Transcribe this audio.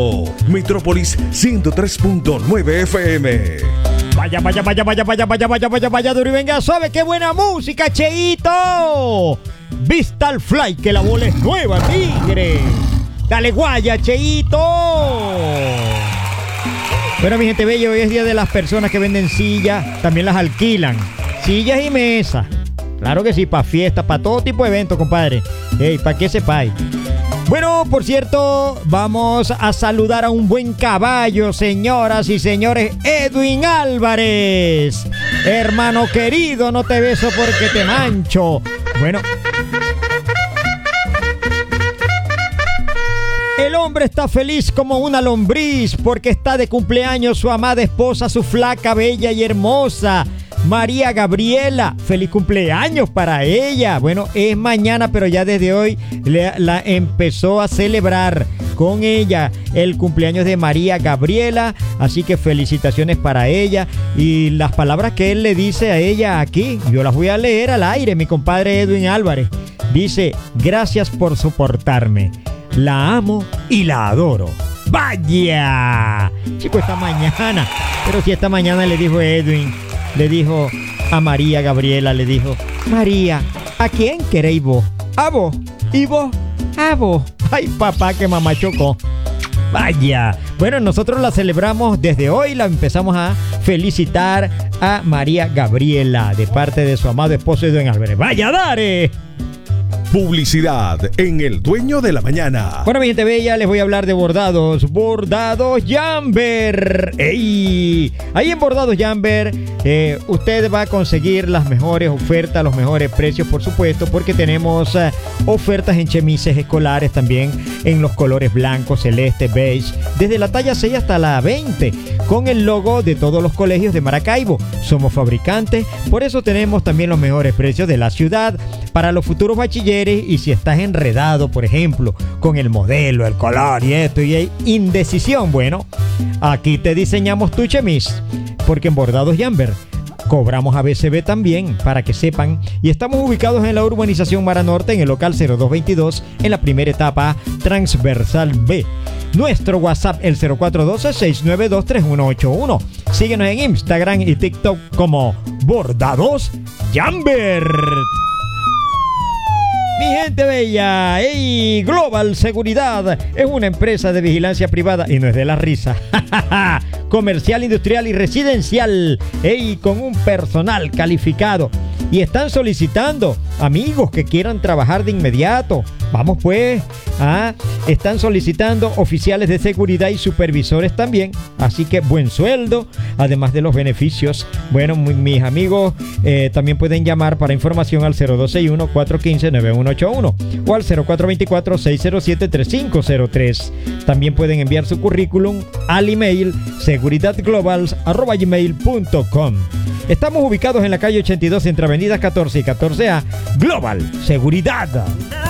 Metrópolis 103.9 FM. Vaya, Duri, venga, suave, qué buena música, Cheito. Vista al fly, que la bola es nueva, tigre. Dale guaya, Cheito. Bueno, mi gente bella, hoy es día de las personas que venden sillas, también las alquilan. Sillas y mesas. Claro que sí, para fiesta, para todo tipo de eventos, compadre. Para que sepáis. Bueno, por cierto, vamos a saludar a un buen caballo, señoras y señores. Edwin Álvarez. Hermano querido, no te beso porque te mancho. Bueno. El hombre está feliz como una lombriz porque está de cumpleaños su amada esposa, su flaca, bella y hermosa María Gabriela. Feliz cumpleaños para ella. Bueno, es mañana, pero ya desde hoy la empezó a celebrar con ella el cumpleaños de María Gabriela. Así que felicitaciones para ella. Y las palabras que él le dice a ella aquí, yo las voy a leer al aire, mi compadre Edwin Álvarez. Dice: gracias por soportarme. La amo y la adoro. ¡Vaya! Chico, esta mañana. Pero si esta mañana le dijo Edwin, le dijo a María Gabriela, le dijo: María, ¿a quién queréis vos? A vos. ¿Y vos? A vos. Ay, papá, que mamá chocó. Vaya. Bueno, nosotros la celebramos desde hoy, la empezamos a felicitar a María Gabriela de parte de su amado esposo Edwin Álvarez. ¡Vaya, dare! Publicidad en El Dueño de la Mañana. Bueno, mi gente bella, les voy a hablar de Bordados Jamber. ¡Ey! Ahí en Bordados Jamber usted va a conseguir las mejores ofertas, los mejores precios, por supuesto, porque tenemos ofertas en chemises escolares también, en los colores blanco, celeste, beige, desde la talla 6 hasta la 20, con el logo de todos los colegios de Maracaibo. Somos fabricantes, por eso tenemos también los mejores precios de la ciudad para los futuros bachilleres. Y si estás enredado, por ejemplo, con el modelo, el color y esto, y hay indecisión, bueno, aquí te diseñamos tu chemis, porque en Bordados Jamber cobramos ABCB también, para que sepan. Y estamos ubicados en la urbanización Mara Norte, en el local 0222, en la primera etapa transversal B. Nuestro WhatsApp, el 0412-692-3181. Síguenos en Instagram y TikTok como Bordados Jamber. Mi gente bella, Global Seguridad es una empresa de vigilancia privada y no es de la risa. Comercial, industrial y residencial, con un personal calificado. Y están solicitando amigos que quieran trabajar de inmediato. Vamos pues, están solicitando oficiales de seguridad y supervisores también. Así que buen sueldo, además de los beneficios. Bueno, mis amigos también pueden llamar para información al 0261-415-9181 o al 0424-607-3503. También pueden enviar su currículum al email seguridadglobals@gmail.com. Estamos ubicados en la calle 82 entre avenidas 14 y 14A. Global Seguridad.